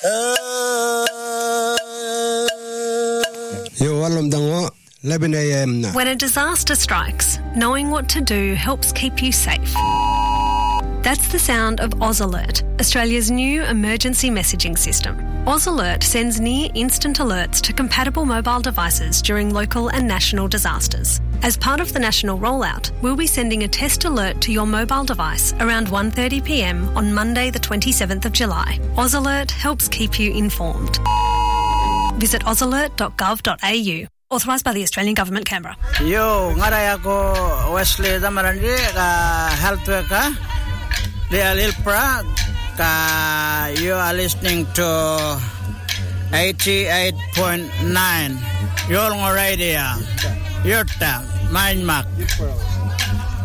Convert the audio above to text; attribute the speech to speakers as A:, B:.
A: When a disaster strikes, knowing what to do helps keep you safe. That's the sound of Oz Alert, Australia's new emergency messaging system. Oz Alert sends near-instant alerts to compatible mobile devices during local and national disasters. As part of the national rollout, we'll be sending a test alert to your mobile device around 1:30pm on Monday the 27th of July. Oz Alert helps keep you informed. Visit ozalert.gov.au. Authorised by the Australian Government, Canberra.
B: Yo, ngaray ako Wesley Damarandi, health worker. Dia Lilpra, you are listening to 88.9. Your radio, your town, Mindmark.